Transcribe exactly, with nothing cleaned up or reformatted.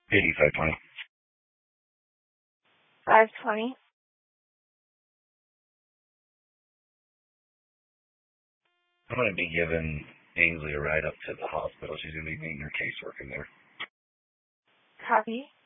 eighty-five twenty. five twenty. I'm going to be giving Ainsley a ride up to the hospital. She's going to be meeting her caseworker there. Copy.